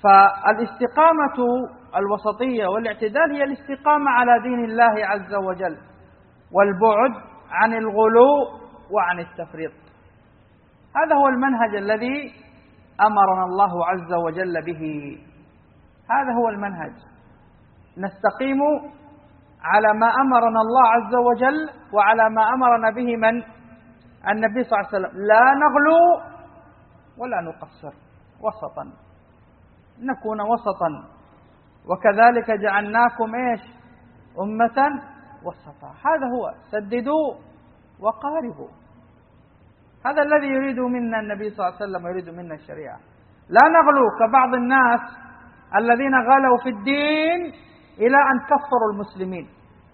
فالاستقامة الوسطية والاعتدال هي الاستقامة على دين الله عز وجل، والبعد عن الغلو وعن التفريط. هذا هو المنهج الذي أمرنا الله عز وجل به، هذا هو المنهج. نستقيم على ما أمرنا الله عز وجل وعلى ما أمرنا به من؟ النبي صلى الله عليه وسلم. لا نغلو ولا نقصر، وسطا، نكون وسطا. وكذلك جعلناكم إيش؟ أمة وسطا. هذا هو، سددوا وقاربوا. هذا الذي يريد منا النبي صلى الله عليه وسلم ويريد منا الشريعة. لا نغلو كبعض الناس الذين غلوا في الدين إلى أن كفروا المسلمين،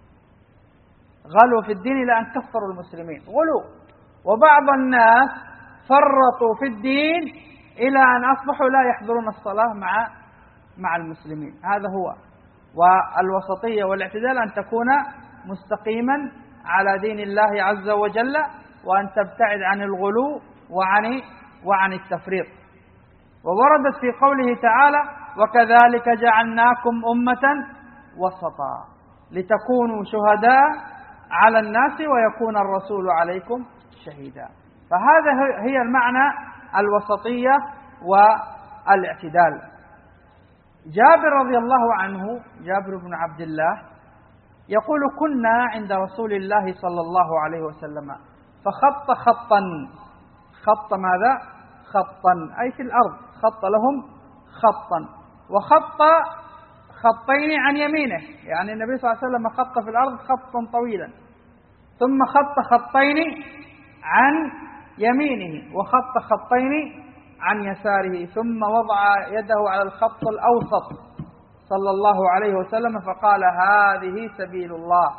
غلوا في الدين إلى أن كفروا المسلمين، غلوا. وبعض الناس فرطوا في الدين إلى أن أصبحوا لا يحضرون الصلاة مع المسلمين. هذا هو. والوسطية والاعتدال أن تكون مستقيما على دين الله عز وجل، وأن تبتعد عن الغلو وعن التفريط. ووردت في قوله تعالى: وكذلك جعلناكم أمة وسطا لتكونوا شهداء على الناس ويكون الرسول عليكم شهيدا. فهذا هي المعنى الوسطية والاعتدال. جابر رضي الله عنه، جابر بن عبد الله، يقول: كنا عند رسول الله صلى الله عليه وسلم فخط خطا. خط ماذا؟ خطا أي في الأرض، خط لهم خطا، وخط خطين عن يمينه، يعني النبي صلى الله عليه وسلم خط في الأرض خطا طويلا، ثم خط خطين عن يمينه وخط خطين عن يساره، ثم وضع يده على الخط الأوسط صلى الله عليه وسلم فقال: هذه سبيل الله،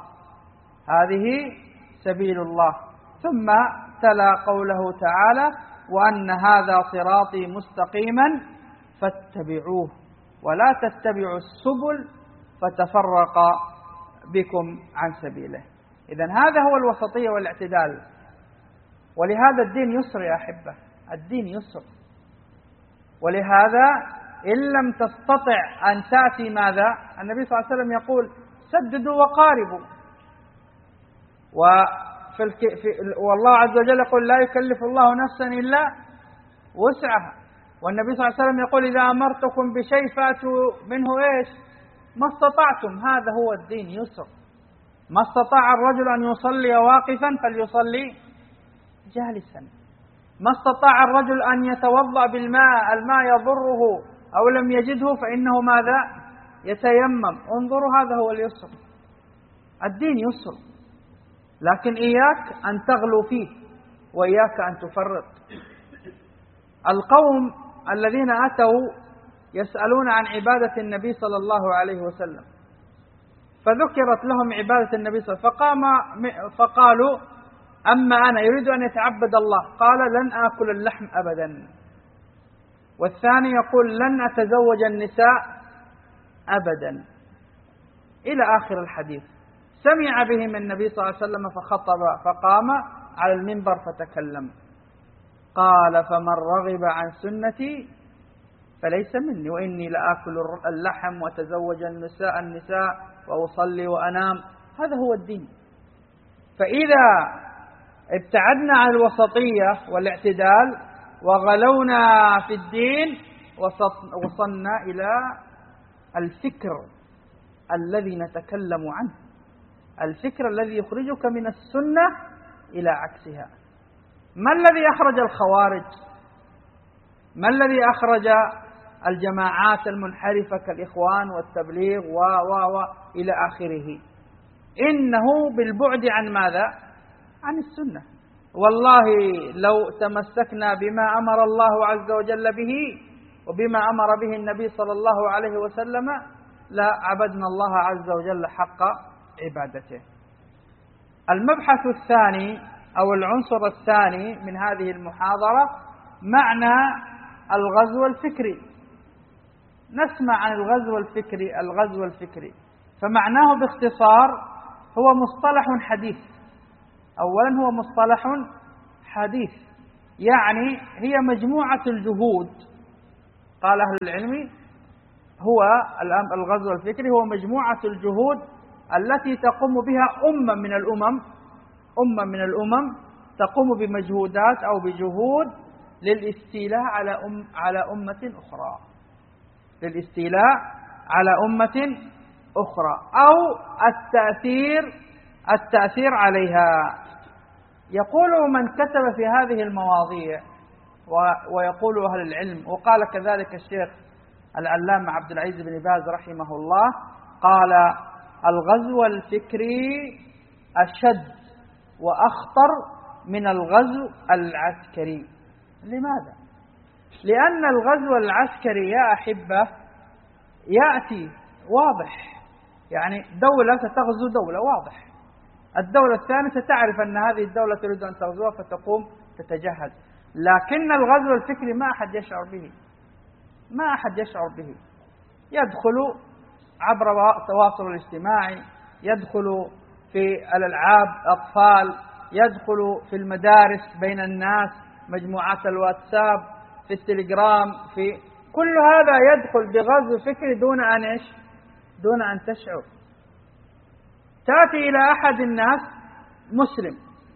هذه سبيل الله. ثم تلا قوله تعالى: وأن هذا صراطي مستقيما فاتبعوه ولا تتبعوا السبل فتفرق بكم عن سبيله. إذن هذا هو الوسطية والاعتدال. ولهذا الدين يسر يا أحبة، الدين يسر. ولهذا إن لم تستطع أن تأتي ماذا؟ النبي صلى الله عليه وسلم يقول: سددوا وقاربوا. والله عز وجل يقول: لا يكلف الله نفسا إلا وسعها. والنبي صلى الله عليه وسلم يقول: إذا أمرتكم بشيء فأتوا منه إيش؟ ما استطعتم. هذا هو الدين يسر. ما استطاع الرجل أن يصلي واقفا فليصلي جالسا. ما استطاع الرجل أن يتوضأ بالماء، الماء يضره أو لم يجده فإنه ماذا؟ يتيمم. انظروا، هذا هو اليسر. الدين يسر، لكن إياك أن تغلو فيه وإياك أن تفرط. القوم الذين أتوا يسألون عن عبادة النبي صلى الله عليه وسلم، فذكرت لهم عبادة النبي صلى الله عليه وسلم، فقالوا: أما أنا يريد أن يتعبد الله، قال: لن آكل اللحم أبدا. والثاني يقول: لن أتزوج النساء أبدا، إلى آخر الحديث. سمع بهم النبي صلى الله عليه وسلم فخطب، فقام على المنبر فتكلم، قال: فمن رغب عن سنتي فليس مني، وإني لآكل اللحم وتزوج النساء وأصلي وأنام. هذا هو الدين. فإذا ابتعدنا عن الوسطية والاعتدال وغلونا في الدين وصلنا إلى الفكر الذي نتكلم عنه، الفكر الذي يخرجك من السنة إلى عكسها. ما الذي أخرج الخوارج؟ ما الذي أخرج الجماعات المنحرفة كالإخوان والتبليغ إلى آخره؟ إنه بالبعد عن ماذا؟ عن السنة. والله لو تمسكنا بما أمر الله عز وجل به وبما أمر به النبي صلى الله عليه وسلم لا عبدنا الله عز وجل حق عبادته. المبحث الثاني أو العنصر الثاني من هذه المحاضرة معنى الغزو الفكري. نسمع عن الغزو الفكري. فمعناه باختصار هو مصطلح حديث. أولا هو مصطلح حديث، يعني هي مجموعة الجهود، قال أهل العلم هو الغزو الفكري هو مجموعة الجهود التي تقوم بها أمة من الأمم تقوم بمجهودات أو بجهود للاستيلاء على أمة أخرى، للاستيلاء على أمة أخرى، أو التأثير عليها. يقول من كتب في هذه المواضيع ويقول أهل العلم، وقال كذلك الشيخ العلامة عبد العزيز بن باز رحمه الله، قال: الغزو الفكري أشد وأخطر من الغزو العسكري. لماذا؟ لأن الغزو العسكري يا أحبة يأتي واضح، يعني دولة ستغزو دولة واضح، الدولة الثانية ستعرف أن هذه الدولة تريد أن تغزوها فتقوم تتجهز. لكن الغزو الفكري ما أحد يشعر به، يدخل عبر التواصل الاجتماعي، يدخل في الألعاب أطفال، يدخل في المدارس بين الناس، مجموعات الواتساب، في التليجرام، في كل هذا يدخل بغزو فكري دون أن تشعر. تأتي إلى أحد الناس مسلم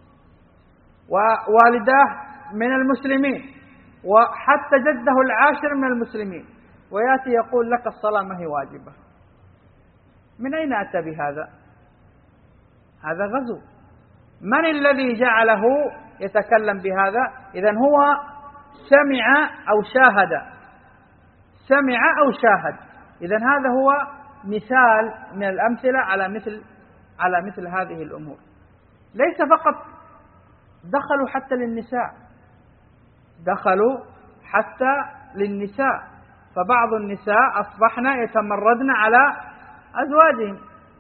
ووالداه من المسلمين وحتى جده العاشر من المسلمين، ويأتي يقول لك الصلاة ما هي واجبة. من أين أتى بهذا؟ هذا غزو. من الذي جعله يتكلم بهذا؟ إذن هو سمع أو شاهد. إذن هذا هو مثال من الأمثلة على مثل هذه الأمور. ليس فقط دخلوا حتى للنساء، فبعض النساء أصبحن يتمردن على أزواجهم.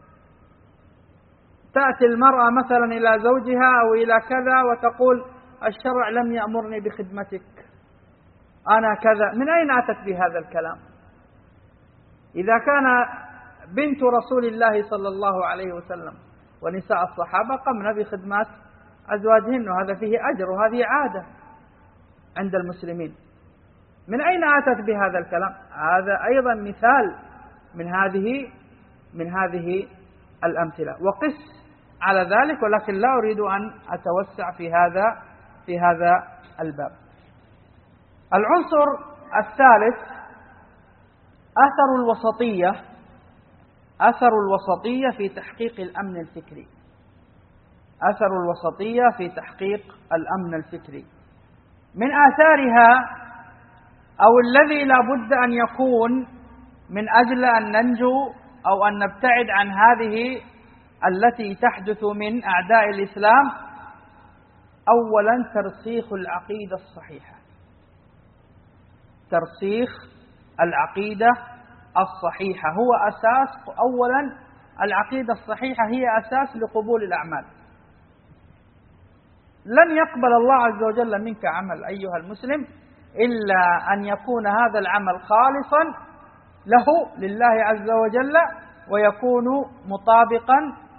تأتي المرأة مثلا إلى زوجها أو إلى كذا وتقول: الشرع لم يأمرني بخدمتك، أنا كذا. من أين أتت بهذا الكلام؟ إذا كان بنت رسول الله صلى الله عليه وسلم ونساء الصحابة قمنا بخدمات أزواجهن، وهذا فيه أجر وهذه عادة عند المسلمين. من أين أتت بهذا الكلام؟ هذا أيضا مثال من هذه الأمثلة. وقس على ذلك، ولكن لا أريد أن أتوسع في هذا الباب. العنصر الثالث أثر الوسطية في تحقيق الأمن الفكري. من آثارها أو الذي لا بد أن يكون من أجل أن ننجو أو أن نبتعد عن هذه التي تحدث من أعداء الإسلام: أولا ترسيخ العقيدة الصحيحة هو أساس. أولا العقيدة الصحيحة هي أساس لقبول الأعمال. لن يقبل الله عز وجل منك عمل أيها المسلم إلا أن يكون هذا العمل خالصا لله عز وجل، ويكون مطابقا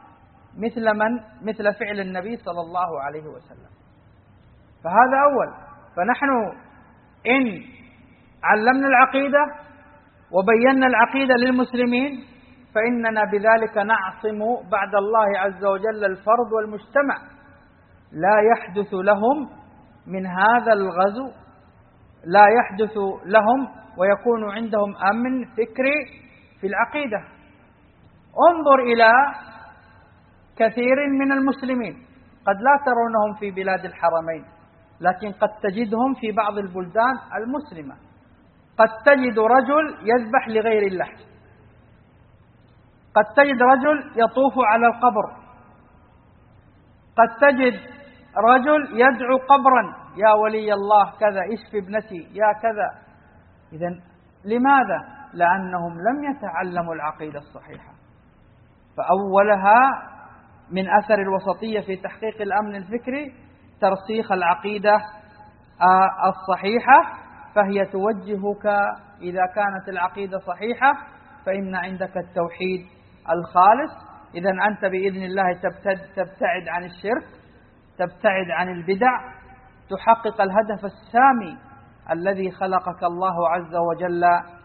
مثل فعل النبي صلى الله عليه وسلم. فهذا أول. فنحن إن علمنا العقيدة وبينا العقيدة للمسلمين فإننا بذلك نعصم بعد الله عز وجل الفرد والمجتمع، لا يحدث لهم من هذا الغزو، لا يحدث لهم ويكون عندهم أمن فكري في العقيدة. انظر إلى كثير من المسلمين، قد لا ترونهم في بلاد الحرمين، لكن قد تجدهم في بعض البلدان المسلمة. قد تجد رجل يذبح لغير الله، قد تجد رجل يطوف على القبر، قد تجد رجل يدعو قبرا: يا ولي الله كذا، اشف ابنتي، يا كذا. إذن لماذا؟ لأنهم لم يتعلموا العقيدة الصحيحة. فأولها من أثر الوسطية في تحقيق الأمن الفكري ترسيخ العقيدة الصحيحة، فهي توجهك إذا كانت العقيدة صحيحة فإن عندك التوحيد الخالص. إذن أنت بإذن الله تبتعد عن الشرك، تبتعد عن البدع، تحقق الهدف السامي الذي خلقك الله عز وجل